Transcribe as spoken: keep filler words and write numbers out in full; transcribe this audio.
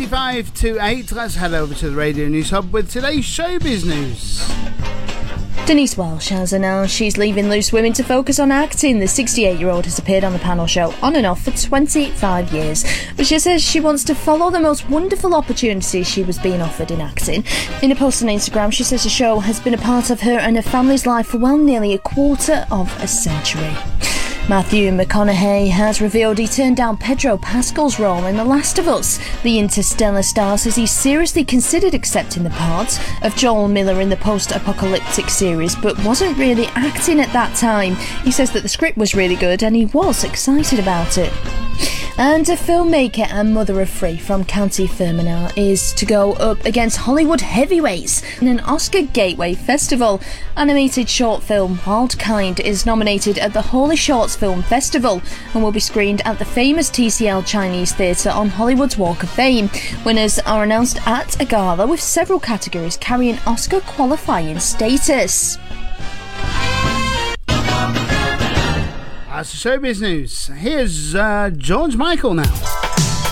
twenty-five to eight. Let's head over to the Radio News Hub with today's showbiz news. Denise Welsh has announced she's leaving Loose Women to focus on acting. The sixty-eight-year-old has appeared on the panel show on and off for twenty-five years, but she says she wants to follow the most wonderful opportunities she was being offered in acting. In a post on Instagram, she says the show has been a part of her and her family's life for well nearly a quarter of a century. Matthew McConaughey has revealed he turned down Pedro Pascal's role in The Last of Us. The Interstellar star says he seriously considered accepting the part of Joel Miller in the post-apocalyptic series, but wasn't really acting at that time. He says that the script was really good and he was excited about it. And a filmmaker and mother of three from County Fermanagh is to go up against Hollywood heavyweights in an Oscar Gateway Festival. Animated short film Wild Kind is nominated at the Holy Shorts Film Festival and will be screened at the famous T C L Chinese Theatre on Hollywood's Walk of Fame. Winners are announced at a gala with several categories carrying Oscar qualifying status. That's the showbiz news. Here's uh, George Michael now.